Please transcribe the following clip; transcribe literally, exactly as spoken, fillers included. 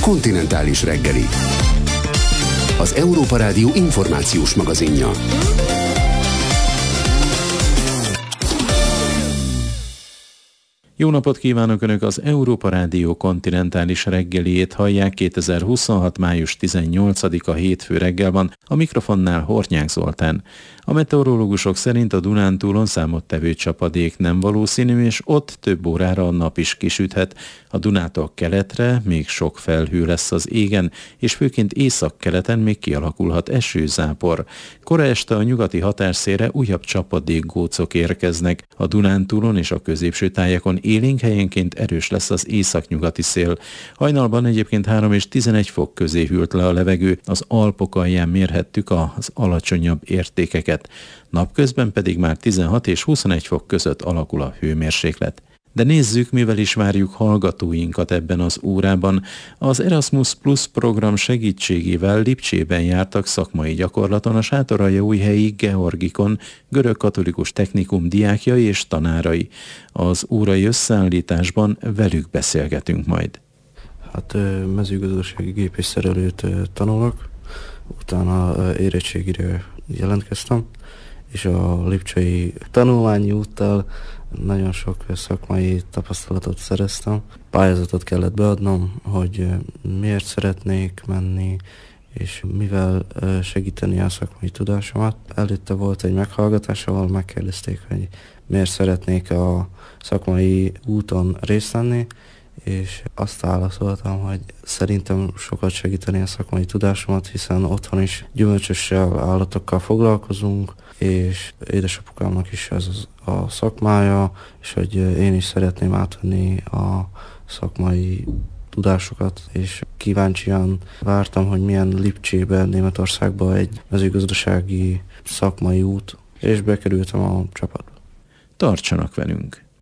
Kontinentális reggeli. Az Európa Rádió információs magazinja. Jó napot kívánok! Önök az Európa Rádió kontinentális reggeliét hallják. kétezer-huszonhat. május tizennyolcadika hétfő reggel van, a mikrofonnál Hortnyák Zoltán. A meteorológusok szerint a Dunántúlon számottevő csapadék nem valószínű, és ott több órára a nap is kisüthet. A Dunától keletre még sok felhő lesz az égen, és főként északkeleten még kialakulhat esőzápor. Kora este a nyugati határszélre újabb csapadékgócok érkeznek. A Dunántúlon és a középső tájakon élénk helyenként erős lesz az északnyugati szél. Hajnalban egyébként három és tizenegy fok közé hűlt le a levegő, az Alpok alján mérhettük az alacsonyabb értékeket. Napközben pedig már tizenhat és huszonegy fok között alakul a hőmérséklet. De nézzük, mivel is várjuk hallgatóinkat ebben az órában. Az Erasmus Plus program segítségével Lipcsében jártak szakmai gyakorlaton a Sátoraljaújhelyi Georgikon görögkatolikus technikum diákjai és tanárai. Az órai összeállításban velük beszélgetünk majd. Hát mezőgazdasági gépészszerelőt tanulok, utána érettségire jelentkeztem, és a lipcsei tanulmányi úttal nagyon sok szakmai tapasztalatot szereztem. Pályázatot kellett beadnom, hogy miért szeretnék menni, és mivel segíteni a szakmai tudásomat. Előtte volt egy meghallgatás, ahol megkérdezték, hogy miért szeretnék a szakmai úton részt venni, és azt válaszoltam, hogy szerintem sokat segíteni a szakmai tudásomat, hiszen otthon is gyümölcsössel, állatokkal foglalkozunk, és édesapukámnak is ez a szakmája, és hogy én is szeretném átvenni a szakmai tudásokat, és kíváncsian vártam, hogy milyen Lipcsében, Németországban egy mezőgazdasági szakmai út, és bekerültem a csapatba. Tartsanak velünk!